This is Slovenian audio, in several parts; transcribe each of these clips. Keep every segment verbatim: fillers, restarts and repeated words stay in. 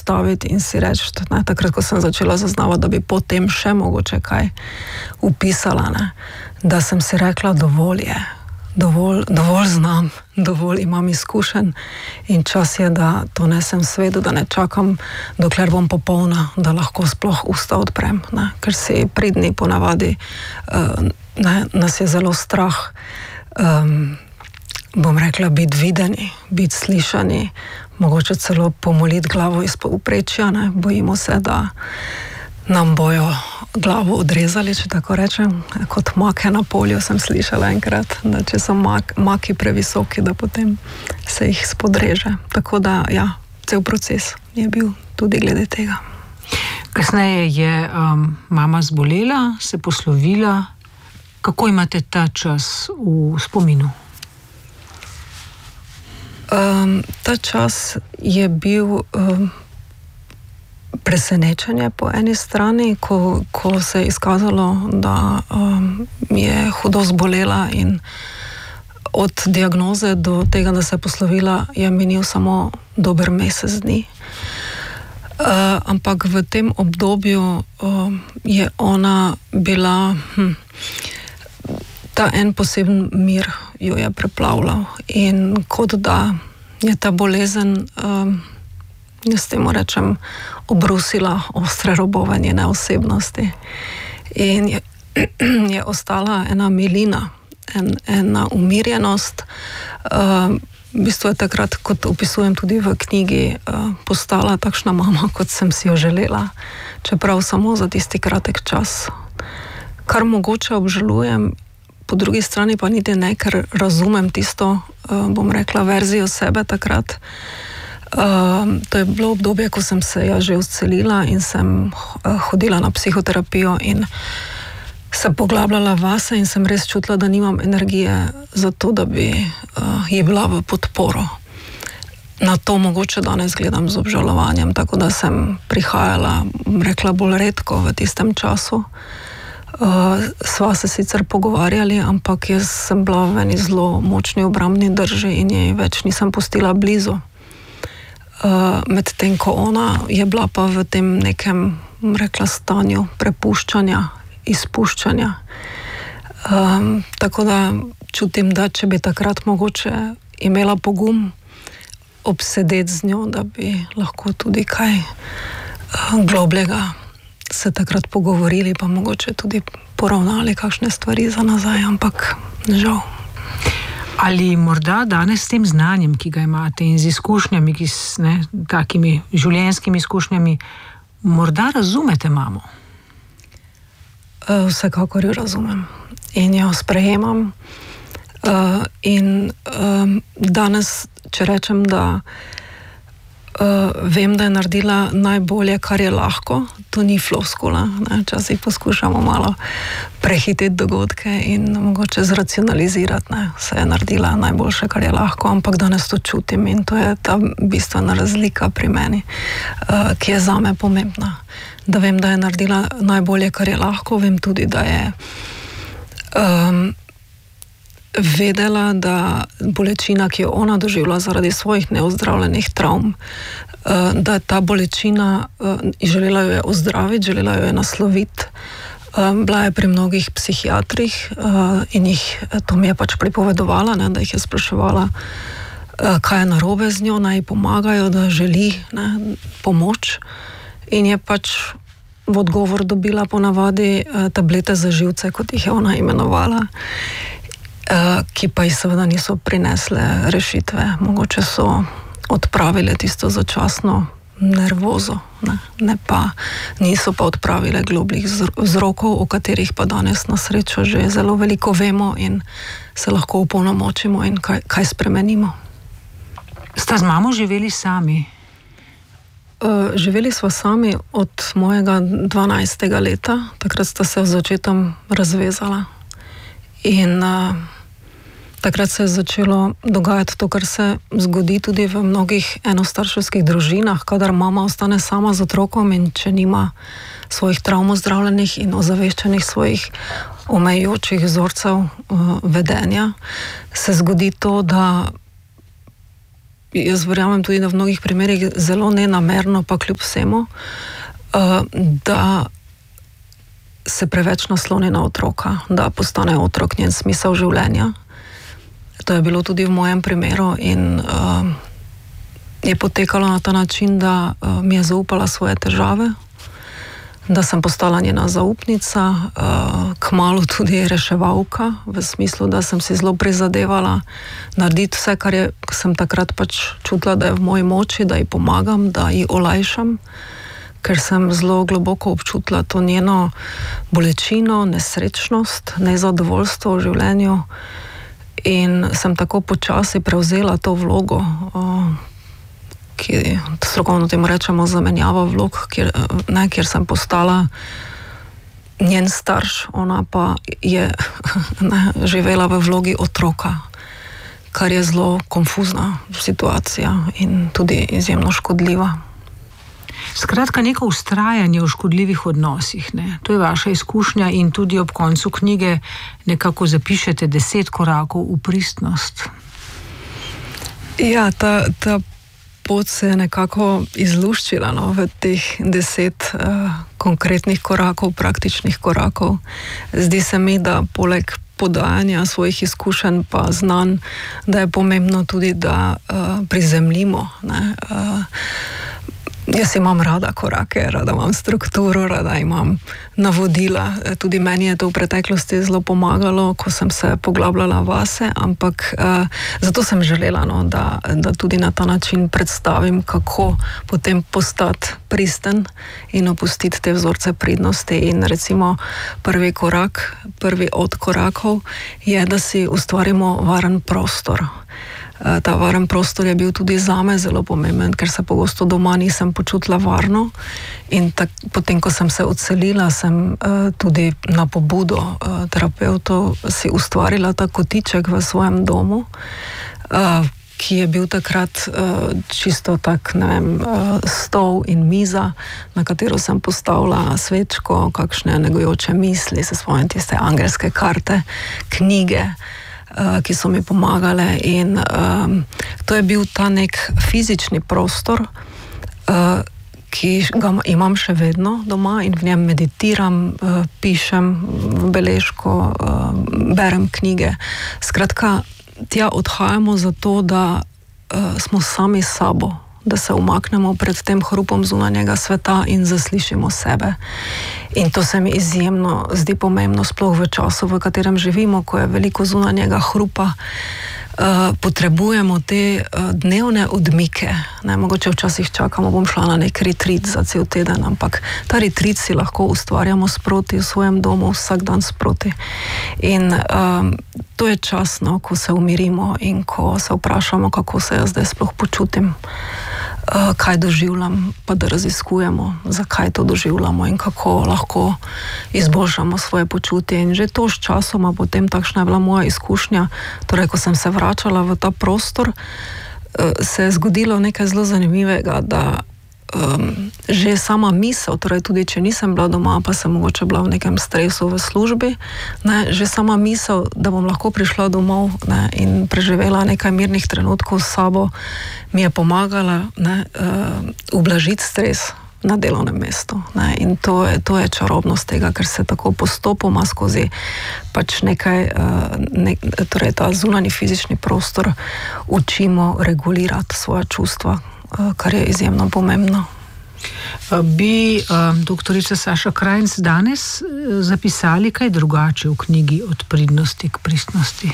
ustaviti in si reči, ne, takrat, ko sem začela zaznavati, da bi potem še mogoče kaj upisala, ne, da sem si rekla, dovolj je, dovolj, dovolj znam, dovolj imam izkušenj in čas je, da to nesem svetu, da ne čakam, dokler bom popolna, da lahko sploh usta odprem, ne, ker si pridni ponavadi, uh, ne, nas je zelo strah, um, bom rekla, biti videni, biti slišani, mogoče celo pomoliti glavo iz povprečja, ne, bojimo se, da nam bojo glavo odrezali, če tako rečem, kot make na polju sem slišala enkrat, da če so mak, maki previsoki, da potem se jih spodreže. Tako da, ja, cel proces je bil tudi glede tega. Kasneje je um, mama zbolela, se poslovila. Kako imate ta čas v spominu? Um, ta čas je bil um, presenečenje po eni strani, ko, ko se je izkazalo, da um, je hudo zbolela in od diagnoze do tega, da se je poslovila, je minil samo dober mesec dni. Uh, ampak v tem obdobju um, je ona bila, hm, ta en poseben mir jo je preplavljal in kot da je ta bolezen, um, jaz temu rečem, obrusila ostre robove njene osebnosti in je, je ostala ena milina, en, ena umirjenost. Um, v bistvu je takrat, kot opisujem tudi v knjigi, uh, postala takšna mama, kot sem si jo želela, čeprav samo za tisti kratek čas. Kar mogoče obžalujem, po drugi strani pa niti ne, ker razumem tisto, uh, bom rekla, verzijo sebe takrat. Uh, to je bilo obdobje, ko sem se ja že odselila in sem uh, hodila na psihoterapijo in se poglabljala vase in sem res čutila, da nimam energije za to, da bi uh, ji bila v podporo. Na to mogoče danes gledam z obžalovanjem, tako da sem prihajala, rekla, bolj redko v tistem času. Uh, sva se sicer pogovarjali, ampak jaz sem bila v eni zelo močni obrambni drži in jej več nisem pustila blizu. Uh, medtem ko ona je bila pa v tem nekem, rekla, stanju prepuščanja, izpuščanja. Um, tako da čutim, da če bi takrat mogoče imela pogum obsedeti z njo, da bi lahko tudi kaj uh, globljega se takrat pogovorili, pa mogoče tudi poravnali kakšne stvari za nazaj, ampak žal. Ali morda danes s tem znanjem, ki ga imate in z izkušnjami, ki s ne, takimi življenjskimi izkušnjami, morda razumete mamo? Uh, vsekakor jo razumem in jo sprejemam. Uh, in um, danes, če rečem, da Uh, vem, da je naredila najbolje, kar je lahko. To ni floskula. Včasih poskušamo malo prehiteti dogodke in mogoče zracionalizirati. Ne. Vse je naredila najboljše, kar je lahko, ampak danes to čutim in to je ta bistvena razlika pri meni, uh, ki je zame pomembna. Da vem, da je naredila najbolje, kar je lahko. Vem tudi, da je um, vedela, da bolečina, ki jo ona doživlja zaradi svojih neozdravljenih travm, da je ta bolečina, želela jo je ozdraviti, želela jo je nasloviti. Bila je pri mnogih psihiatrih in jih, to mi je pač pripovedovala, ne, da jih je spraševala, kaj je narobe z njo, naj ji pomagajo, da želi, ne, pomoč. In je pač v odgovor dobila ponavadi tablete za živce, kot jih je ona imenovala, ki pa ji seveda niso prinesle rešitve. Mogoče so odpravile tisto začasno nervozo, ne, ne pa, niso pa odpravile globljih vzrokov, o katerih pa danes na srečo že zelo veliko vemo in se lahko opolnomočimo in kaj, kaj spremenimo. Sta z mamo živeli sami? Uh, živeli sva sami od mojega dvanajstega leta, takrat sta se v začetku razvezala. In uh, takrat se je začelo dogajati to, kar se zgodi tudi v mnogih enostarševskih družinah, kadar mama ostane sama z otrokom in če nima svojih travm ozdravljenih in ozaveščenih svojih omejujočih vzorcev uh, vedenja, se zgodi to, da jaz verjamem tudi, da v mnogih primerih zelo nenamerno, pa kljub vsemu, uh, da se preveč nasloni na otroka, da postane otrok njen smisel življenja. To je bilo tudi v mojem primeru in uh, je potekalo na ta način, da uh, mi je zaupala svoje težave, da sem postala njena zaupnica, uh, kmalu tudi reševalka, v smislu, da sem si zelo prizadevala narediti vse, kar je, sem takrat pač čutila, da je v moji moči, da ji pomagam, da ji olajšam, ker sem zelo globoko občutila to njeno bolečino, nesrečnost, nezadovoljstvo v življenju in sem tako počasi prevzela to vlogo, uh, ki strokovno temu rečemo zamenjava vlog, kjer, ne, kjer sem postala njen starš, ona pa je ne, živela v vlogi otroka, kar je zelo konfuzna situacija in tudi izjemno škodljiva. Skratka, neko vztrajanje v škodljivih odnosih, ne? To je vaša izkušnja in tudi ob koncu knjige nekako zapišete deset korakov v pristnost. Ja, ta, ta pot se je nekako izluščila, no, v teh deset uh, konkretnih korakov, praktičnih korakov. Zdi se mi, da poleg podajanja svojih izkušenj pa znanj, da je pomembno tudi, da uh, prizemljimo, ne, uh, jaz imam rada korake, rada imam strukturo, rada imam navodila. Tudi meni je to v preteklosti zelo pomagalo, ko sem se poglabljala vase, ampak uh, zato sem želela, no, da, da tudi na ta način predstavim, kako potem postati pristen in opustiti te vzorce pridnosti. In recimo prvi korak, prvi od korakov je, da si ustvarimo varen prostor. Ta varen prostor je bil tudi zame zelo pomemben, ker se pogosto doma nisem počutila varno in tak, potem, ko sem se odselila, sem uh, tudi na pobudo uh, terapeutov si ustvarila ta kotiček v svojem domu, uh, ki je bil takrat uh, čisto tak, ne vem, uh, stol in miza, na katero sem postavila svečko, kakšne negojoče misli, se spomnim tiste angelske karte, knjige, ki so mi pomagale in um, to je bil ta nek fizični prostor, uh, ki ga imam še vedno doma in v njem meditiram, uh, pišem beležko, uh, berem knjige. Skratka, tja odhajamo zato, da uh, smo sami s sabo, da se umaknemo pred tem hrupom zunanjega sveta in zaslišimo sebe. In to se mi izjemno zdi pomembno, sploh v času, v katerem živimo, ko je veliko zunanjega hrupa. Uh, potrebujemo te uh, dnevne odmike. Ne, mogoče včasih čakamo, bom šla na nek retreat za cel teden, ampak ta retreat si lahko ustvarjamo sproti v svojem domu, vsak dan sproti. In um, to je časno, ko se umirimo in ko se vprašamo, kako se jaz zdaj sploh počutim. Uh, kaj doživljam, pa da raziskujemo, zakaj to doživljamo in kako lahko izboljšamo svoje počutje. In že to s časoma, potem takšna je bila moja izkušnja, torej ko sem se vračala v ta prostor, uh, se je zgodilo nekaj zelo zanimivega, da um, že sama misel, torej tudi če nisem bila doma, pa sem mogoče bila v nekem stresu v službi, ne, že sama misel, da bom lahko prišla domov, ne, in preživela nekaj mirnih trenutkov s sabo, mi je pomagala, ne, uh, ublažiti stres na delovnem mestu. Ne, in to je, to je čarobnost tega, ker se tako postopoma skozi pač nekaj, uh, ne, torej ta zunanji fizični prostor učimo regulirati svoja čustva, uh, kar je izjemno pomembno. Bi uh, doktorica Saša Krajnc danes zapisali kaj drugače v knjigi Od pridnosti k pristnosti?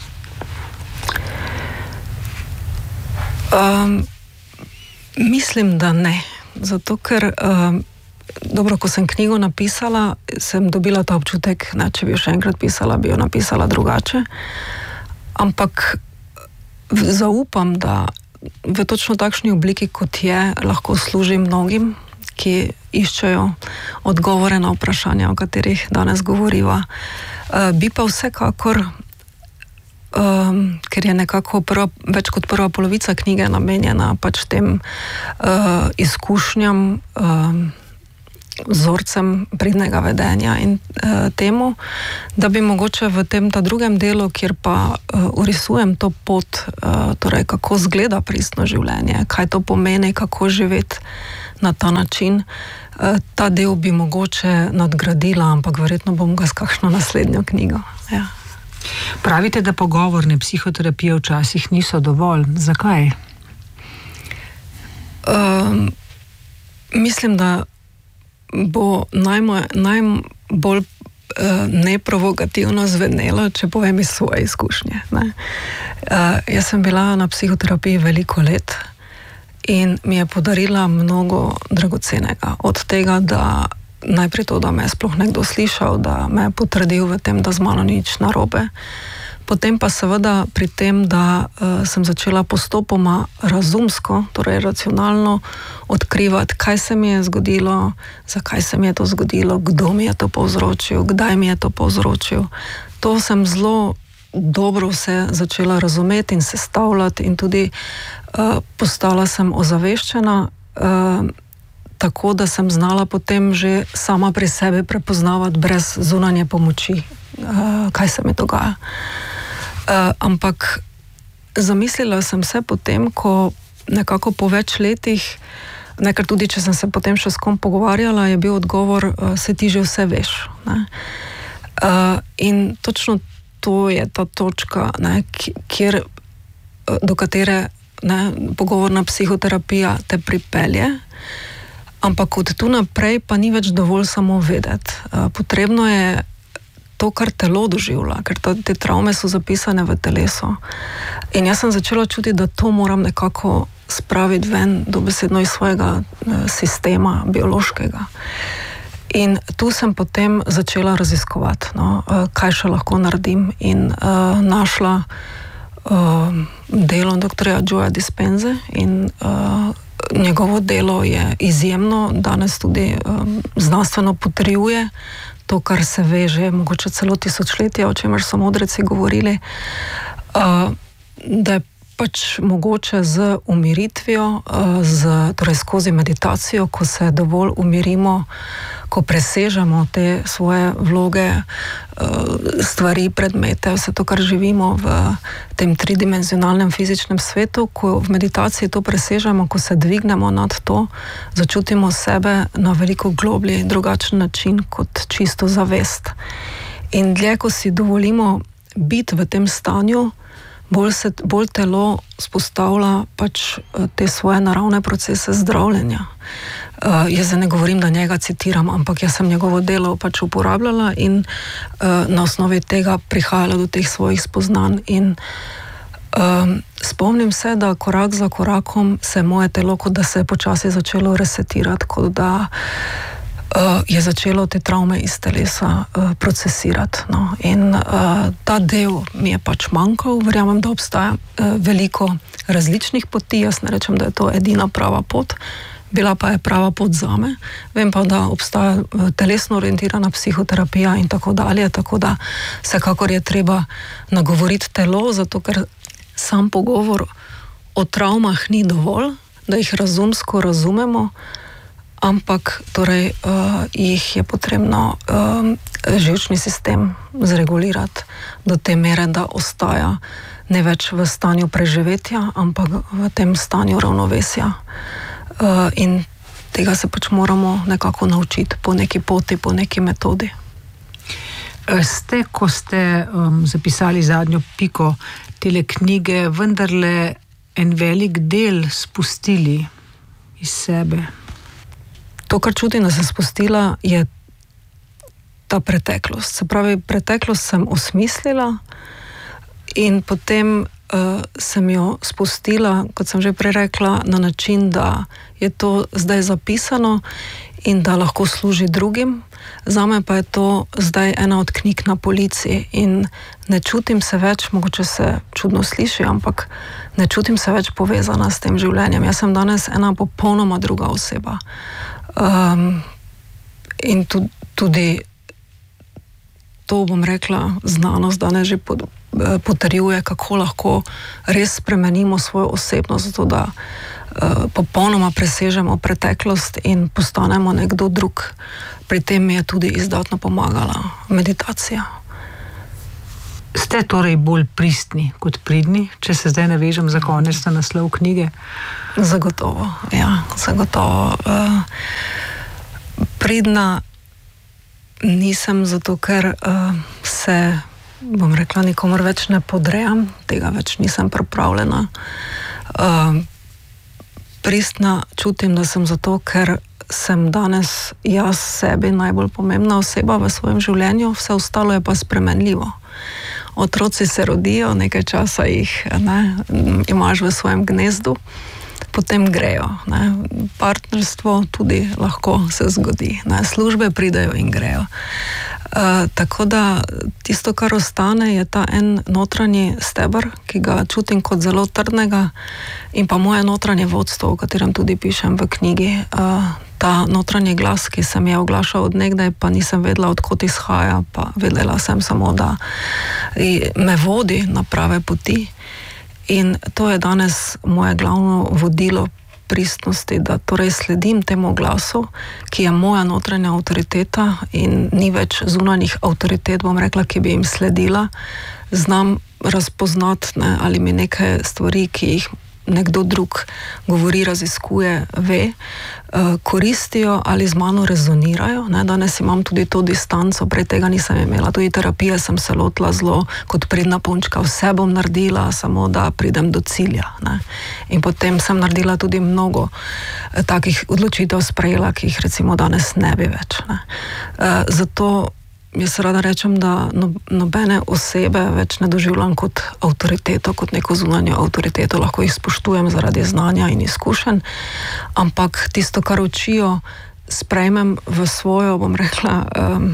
Um, mislim, da ne. Zato, ker um, dobro, ko sem knjigo napisala, sem dobila ta občutek, ne, če bi jo še enkrat pisala, bi jo napisala drugače. Ampak zaupam, da v točno takšni obliki, kot je, lahko služi mnogim, ki iščejo odgovore na vprašanja, o katerih danes govoriva. Uh, bi pa vsekakor Um, ker je nekako prva, več kot prva polovica knjige namenjena pač tem uh, izkušnjam, um, vzorcem pridnega vedenja in uh, temu, da bi mogoče v tem ta drugem delu, kjer pa uh, urisujem to pot, uh, torej kako zgleda pristno življenje, kaj to pomeni, kako živeti na ta način, uh, ta del bi mogoče nadgradila, ampak verjetno bom ga s kakšno naslednjo knjigo. Ja. Pravite, da pogovorne psihoterapije včasih niso dovolj. Zakaj? Um, mislim, da bo najmo, najbolj uh, neprovokativno zvenelo, če povem iz svoje izkušnje. Ne? Uh, jaz sem bila na psihoterapiji veliko let in mi je podarila mnogo dragocenega. Od tega, da najprej to, da me je sploh nekdo slišal, da me je potrdil v tem, da z mano nič narobe. Potem pa seveda pri tem, da uh, sem začela postopoma razumsko, torej racionalno odkrivati, kaj se mi je zgodilo, zakaj se mi je to zgodilo, kdo mi je to povzročil, kdaj mi je to povzročil. To sem zelo dobro vse začela razumeti in sestavljati in tudi uh, postala sem ozaveščena, uh, tako da sem znala potem že sama pri sebi prepoznavati brez zunanje pomoči, uh, kaj se mi dogaja. Uh, ampak zamislila sem se potem, ko nekako po več letih, nekaj tudi, če sem se potem še s kom pogovarjala, je bil odgovor, uh, se ti že vse veš. Ne? Uh, in točno to je ta točka, ne, kjer, do katere ne, pogovorna psihoterapija te pripelje, ampak od tu naprej pa ni več dovolj samo vedeti. Uh, potrebno je to, kar telo doživlja, ker ta, te travme so zapisane v telesu. In jaz sem začela čutiti, da to moram nekako spraviti ven dobesedno iz svojega uh, sistema biološkega. In tu sem potem začela raziskovati, no, uh, kaj še lahko naredim in uh, našla uh, delo doktorja Joea Dispenze in uh, njegovo delo je izjemno, danes tudi um, znanstveno potrjuje to, kar se ve že mogoče celo tisočletja, o čemer so modreci govorili, uh, da je pač mogoče z umiritvijo, uh, z, torej skozi meditacijo, ko se dovolj umirimo, ko presežemo te svoje vloge, stvari, predmete, vse to, kar živimo v tem tridimenzionalnem fizičnem svetu, ko v meditaciji to presežemo, ko se dvignemo nad to, začutimo sebe na veliko globlji, drugačen način kot čisto zavest. In dlje, ko si dovolimo biti v tem stanju, bolj, se, bolj telo spostavlja pač te svoje naravne procese zdravljenja. Uh, jaz ne govorim, da njega citiram, ampak jaz sem njegovo delo pač uporabljala in uh, na osnovi tega prihajala do teh svojih spoznanj. In um, spomnim se, da korak za korakom se moje telo, kot da se je počasi začelo resetirati, kot da uh, je začelo te travme iz telesa uh, procesirati. No. In uh, ta del mi je pač manjkal, verjamem, da obstaja uh, veliko različnih poti, jaz ne rečem, da je to edina prava pot, bila pa je prava pot zame. Vem pa, da obstaja telesno orientirana psihoterapija in tako dalje, tako da vsekakor je treba nagovoriti telo, zato ker sam pogovor o travmah ni dovolj, da jih razumsko razumemo, ampak torej uh, jih je potrebno uh, živčni sistem zregulirati do te mere, da ostaja ne več v stanju preživetja, ampak v tem stanju ravnovesja. Uh, in tega se pač moramo nekako naučiti po neki poti, po neki metodi. Ste, ko ste um, zapisali zadnjo piko tele knjige, vendarle en velik del spustili iz sebe? To, kar čutim, da sem spustila, je ta preteklost. Se pravi, preteklost sem osmislila in potem Uh, sem jo spustila, kot sem že prej rekla, na način, da je to zdaj zapisano in da lahko služi drugim. Zame pa je to zdaj ena od knjig na polici in ne čutim se več, mogoče se čudno sliši, ampak ne čutim se več povezana s tem življenjem. Jaz sem danes ena popolnoma druga oseba. Um, in tudi, tudi to, bom rekla, znanost danes že pod potrjuje, kako lahko res spremenimo svojo osebnost, zato da popolnoma presežemo preteklost in postanemo nekdo drug. Pri tem mi je tudi izdatno pomagala meditacija. Ste torej bolj pristni kot pridni, če se zdaj navežem za konec na naslov knjige? Zagotovo, ja, zagotovo. Uh, pridna nisem zato, ker uh, se, bom rekla, nikomor več ne podrejam, tega več nisem pripravljena. Uh, pristna čutim, da sem zato, ker sem danes jaz sebi najbolj pomembna oseba v svojem življenju, vse ostalo je pa spremenljivo. Otroci se rodijo, nekaj časa jih ne, imaš v svojem gnezdu, potem grejo. Ne. Partnerstvo tudi lahko se zgodi. Ne. Službe pridejo in grejo. Uh, tako da tisto, kar ostane, je ta en notranji steber, ki ga čutim kot zelo trdnega, in pa moje notranje vodstvo, o katerem tudi pišem v knjigi. Uh, ta notranji glas, ki se mi je oglašal od nekdaj, pa nisem vedela, odkot izhaja, pa vedela sem samo, da me vodi na prave poti. In to je danes moje glavno vodilo pristnosti, da torej sledim temu glasu, ki je moja notranja avtoriteta in ni več zunanjih avtoritet, bom rekla, ki bi jim sledila. Znam razpoznati, ne, ali mi neke stvari, ki jih nekdo drug govori, raziskuje, ve, koristijo ali z mano rezonirajo. Ne? Danes imam tudi to distanco, prej tega nisem imela. Tudi terapije sem se lotila zelo kot pridna punčka. Vse bom naredila, samo da pridem do cilja. Ne? In potem sem naredila tudi mnogo takih odločitev sprejela, ki jih recimo danes ne bi več. Ne? Zato jaz rada rečem, da nobene osebe več ne doživljam kot avtoriteto, kot neko zunanjo avtoriteto, lahko jih spoštujem zaradi znanja in izkušenj, ampak tisto, kar učijo, sprejmem v svojo, bom rekla, um,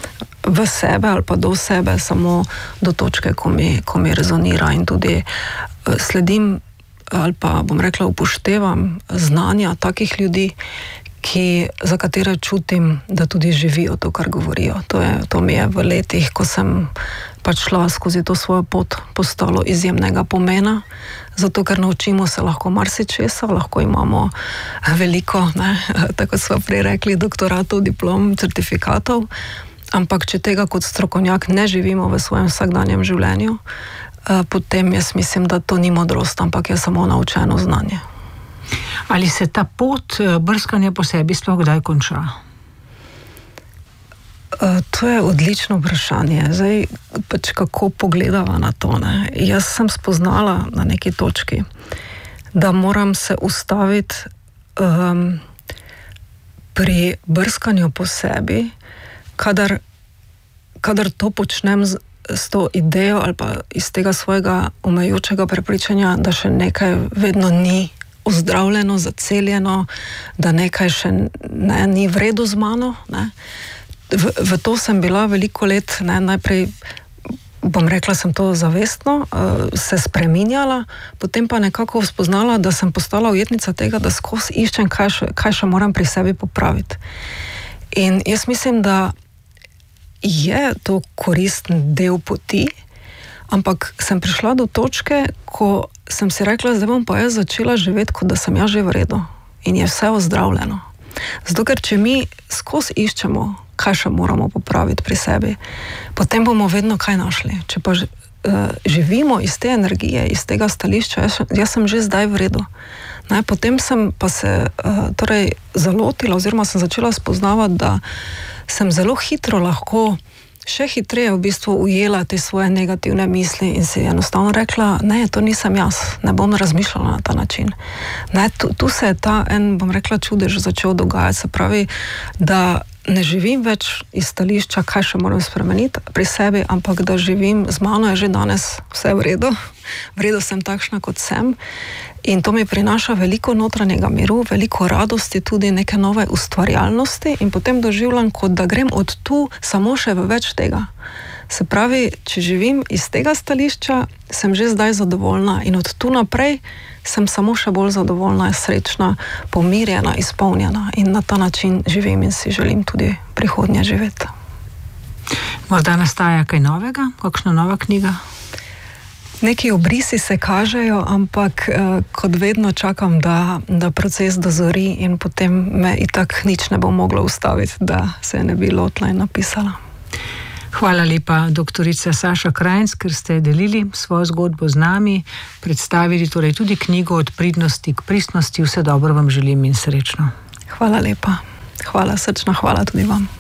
v sebe ali pa do sebe, samo do točke, ko mi, ko mi rezonira, in tudi uh, sledim ali pa, bom rekla, upoštevam znanja takih ljudi, ki, za katere čutim, da tudi živijo to, kar govorijo. To, je, to mi je v letih, ko sem pač šla skozi to svojo pot, postalo izjemnega pomena, zato ker naučimo se lahko marsičesa, lahko imamo veliko, ne, tako smo prej rekli, doktoratov, diplom, certifikatov, ampak če tega kot strokovnjak ne živimo v svojem vsakdanjem življenju, potem jaz mislim, da to ni modrost, ampak je samo naučeno znanje. Ali se ta pot brskanja po sebi sploh kdaj konča? Uh, to je odlično vprašanje. Zdaj, pač kako pogledava na to, ne? Jaz sem spoznala na neki točki, da moram se ustaviti um, pri brskanju po sebi, kadar, kadar to počnem z, s to idejo ali pa iz tega svojega omejujočega prepričanja, da še nekaj vedno ni ozdravljeno, zaceljeno, da nekaj še ne, ni v redu z mano. Ne. V, v to sem bila veliko let, ne, najprej, bom rekla, sem to zavestno, uh, se spreminjala, potem pa nekako spoznala, da sem postala ujetnica tega, da skozi iščem, kaj še, kaj še moram pri sebi popraviti. In jaz mislim, da je to koristen del poti, ampak sem prišla do točke, ko sem si rekla, zdaj bom pa jaz začela živeti, kot da sem jaz že v redu in je vse ozdravljeno. Zato, ker če mi skozi iščemo, kaj še moramo popraviti pri sebi, potem bomo vedno kaj našli. Če pa uh, živimo iz te energije, iz tega stališča, jaz, jaz sem že zdaj v redu. Ne, potem sem pa se uh, torej zalotila oziroma sem začela spoznavati, da sem zelo hitro lahko še hitreje v bistvu ujela te svoje negativne misli in si enostavno rekla, ne, to nisem jaz, ne bom razmišljala na ta način. Ne, tu, tu se je ta en, bom rekla, čudež začel dogajati, se pravi, da ne živim več iz stališča, kaj še moram spremeniti pri sebi, ampak da živim, z mano je že danes vse v redu, v redu sem takšna, kot sem, in to mi prinaša veliko notranjega miru, veliko radosti, tudi neke nove ustvarjalnosti, in potem doživljam, kot da grem od tu samo še v več tega. Se pravi, če živim iz tega stališča, sem že zdaj zadovoljna in od tu naprej sem samo še bolj zadovoljna, srečna, pomirjena, izpolnjena in na ta način živim in si želim tudi prihodnje živeti. Morda nastaja kaj novega? Kakšna nova knjiga? Neki obrisi se kažejo, ampak uh, kot vedno čakam, da, da proces dozori in potem me itak nič ne bo moglo ustaviti, da se ne bi lotila in napisala. Hvala lepa, doktorica Saša Krajnc, ker ste delili svojo zgodbo z nami, predstavili torej tudi knjigo Od pridnosti k pristnosti. Vse dobro vam želim in srečno. Hvala lepa. Hvala, srčna hvala tudi vam.